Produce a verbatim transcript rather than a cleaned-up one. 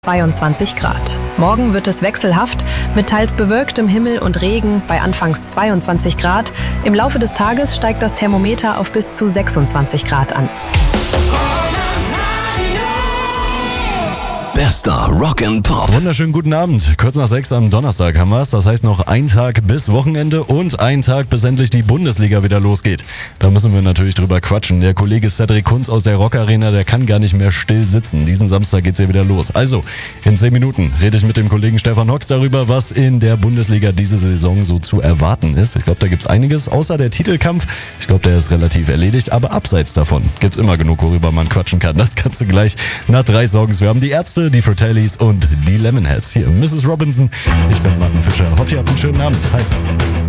zweiundzwanzig Grad. Morgen wird es wechselhaft mit teils bewölktem Himmel und Regen bei anfangs zweiundzwanzig Grad. Im Laufe des Tages steigt das Thermometer auf bis zu sechsundzwanzig Grad an. Bester Rock and Pop. Wunderschönen guten Abend. Kurz nach sechs am Donnerstag haben wir es. Das heißt noch ein Tag bis Wochenende und ein Tag, bis endlich die Bundesliga wieder losgeht. Da müssen wir natürlich drüber quatschen. Der Kollege Cedric Kunz aus der Rock Arena, der kann gar nicht mehr still sitzen. Diesen Samstag geht's hier wieder los. Also, in zehn Minuten rede ich mit dem Kollegen Stefan Hox darüber, was in der Bundesliga diese Saison so zu erwarten ist. Ich glaube, da gibt's einiges, außer der Titelkampf. Ich glaube, der ist relativ erledigt, aber abseits davon gibt's immer genug, worüber man quatschen kann. Das kannst du gleich nach drei Songs. Wir haben die Ärzte, die Fratellis und die Lemonheads. Hier Misses Robinson. Ich bin Martin Fischer. Hoffe, ihr habt einen schönen Abend. Hi.